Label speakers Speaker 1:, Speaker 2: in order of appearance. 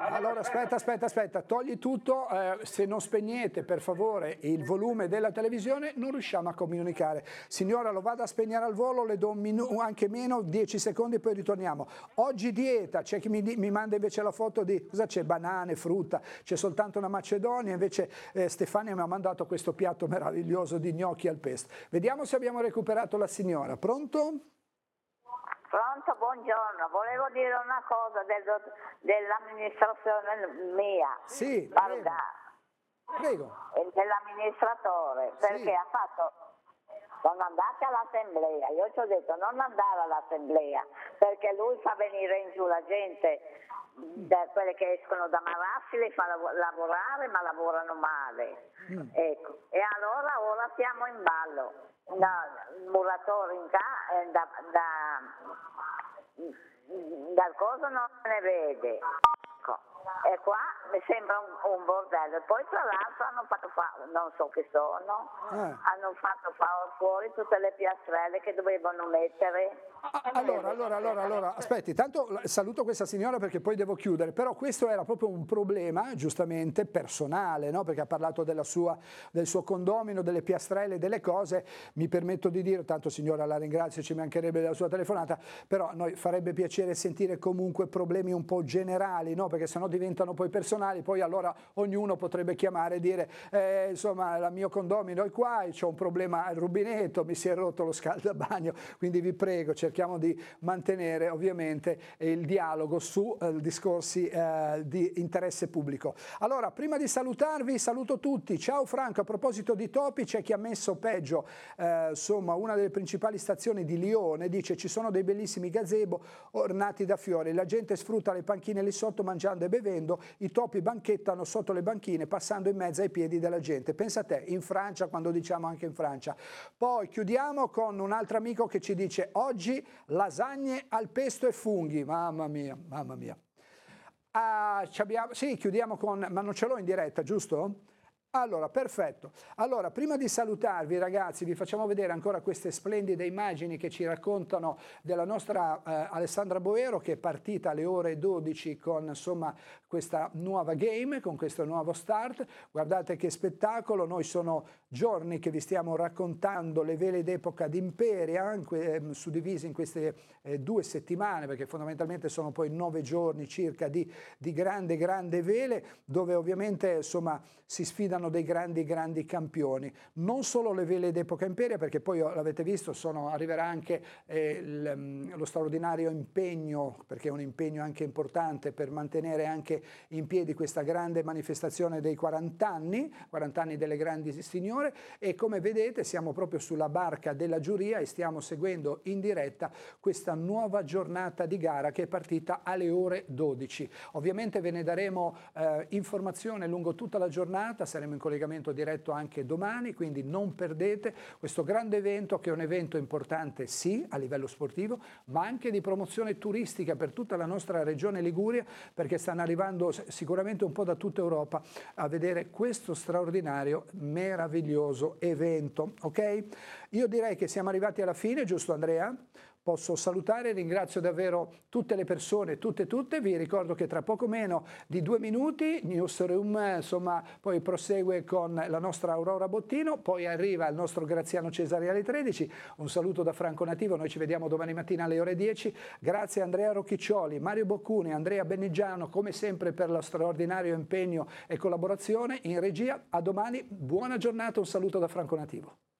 Speaker 1: Allora, aspetta, togli tutto, se non spegnete per favore il volume della televisione non riusciamo a comunicare. Signora, lo vado a spegnere al volo, le do anche meno, 10 secondi e poi ritorniamo. Oggi dieta, c'è chi mi manda invece la foto di, cosa c'è? Banane, frutta, c'è soltanto una macedonia, invece Stefania mi ha mandato questo piatto meraviglioso di gnocchi al pesto. Vediamo se abbiamo recuperato la signora, pronto?
Speaker 2: Pronto, buongiorno. Volevo dire una cosa dell'amministrazione mia.
Speaker 1: Sì, prego.
Speaker 2: Dell'amministratore, perché
Speaker 1: sì.
Speaker 2: ha fatto, sono andati all'assemblea, io ci ho detto non andare all'assemblea, perché lui fa venire in giù la gente, quelle che escono da Marassi, le fa lavorare, ma lavorano male. Ecco. E allora ora siamo in ballo. Il muratore dal coso non se ne vede, ecco. E qua mi sembra un bordello. E poi tra l'altro hanno fatto non so che sono, hanno fatto fuori tutte le piastrelle che dovevano mettere.
Speaker 1: Allora, aspetti, tanto saluto questa signora perché poi devo chiudere, però questo era proprio un problema, giustamente, personale, no? Perché ha parlato del suo condomino, delle piastrelle, delle cose, mi permetto di dire, tanto signora la ringrazio, ci mancherebbe la sua telefonata, però a noi farebbe piacere sentire comunque problemi un po' generali, no? Perché sennò diventano poi personali, poi allora ognuno potrebbe chiamare e dire, insomma, il mio condomino è qua, c'ho un problema al rubinetto, mi si è rotto lo scaldabagno, quindi vi prego, cerchiamo di mantenere ovviamente il dialogo su discorsi di interesse pubblico. Allora, prima di salutarvi, saluto tutti. Ciao Franco, a proposito di topi, c'è chi ha messo peggio, insomma, una delle principali stazioni di Lione, dice ci sono dei bellissimi gazebo ornati da fiori, la gente sfrutta le panchine lì sotto mangiando e bevendo, i topi banchettano sotto le banchine passando in mezzo ai piedi della gente. Pensa a te, in Francia, quando diciamo anche in Francia. Poi chiudiamo con un altro amico che ci dice oggi lasagne al pesto e funghi, mamma mia, mamma mia. Sì, chiudiamo con, ma non ce l'ho in diretta, giusto? Allora, perfetto. Allora, prima di salutarvi ragazzi, vi facciamo vedere ancora queste splendide immagini che ci raccontano della nostra Alessandra Boero, che è partita alle ore 12 con insomma questa nuova game, con questo nuovo start. Guardate che spettacolo, noi sono giorni che vi stiamo raccontando le vele d'epoca di Imperia, suddivisi in queste 2 settimane, perché fondamentalmente sono poi 9 giorni circa di grande vele, dove ovviamente insomma si sfidano dei grandi campioni. Non solo le vele d'epoca Imperia, perché poi l'avete visto, arriverà anche lo straordinario impegno, perché è un impegno anche importante per mantenere anche in piedi questa grande manifestazione dei 40 anni delle grandi signore, e come vedete siamo proprio sulla barca della giuria e stiamo seguendo in diretta questa nuova giornata di gara che è partita alle ore 12. Ovviamente ve ne daremo informazione lungo tutta la giornata, saremo in collegamento diretto anche domani, quindi non perdete questo grande evento, che è un evento importante sì a livello sportivo, ma anche di promozione turistica per tutta la nostra regione Liguria, perché stanno arrivando sicuramente un po' da tutta Europa a vedere questo straordinario, meraviglioso evento. Ok? Io direi che siamo arrivati alla fine, giusto Andrea? Posso salutare, ringrazio davvero tutte le persone, tutte, vi ricordo che tra poco meno di 2 minuti Newsroom insomma poi prosegue con la nostra Aurora Bottino, poi arriva il nostro Graziano Cesari alle 13, un saluto da Franco Nativo, noi ci vediamo domani mattina alle ore 10, grazie a Andrea Rocchiccioli, Mario Boccuni, Andrea Bennigiano come sempre per lo straordinario impegno e collaborazione in regia, a domani, buona giornata, un saluto da Franco Nativo.